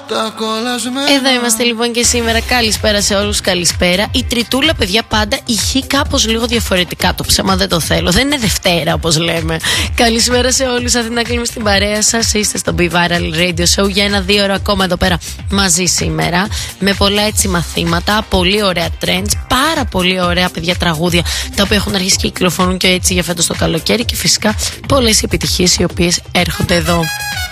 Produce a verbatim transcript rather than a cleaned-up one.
Εδώ είμαστε λοιπόν και σήμερα. Καλησπέρα σε όλους, καλησπέρα. Η Τριτούλα, παιδιά, πάντα ηχεί κάπως λίγο διαφορετικά. Το ψέμα δεν το θέλω. Δεν είναι Δευτέρα, όπως λέμε. Καλησπέρα σε όλους. Αθηνά κλείνουμε στην παρέα σας. Είστε στο Be Viral Radio Show για ένα δύο ώρα ακόμα εδώ πέρα μαζί σήμερα. Με πολλά έτσι μαθήματα, πολύ ωραία trends, πάρα πολύ ωραία παιδιά τραγούδια τα οποία έχουν αρχίσει και κυκλοφορούν και έτσι για φέτος το καλοκαίρι. Και φυσικά πολλές επιτυχίες οι οποίες έρχονται εδώ.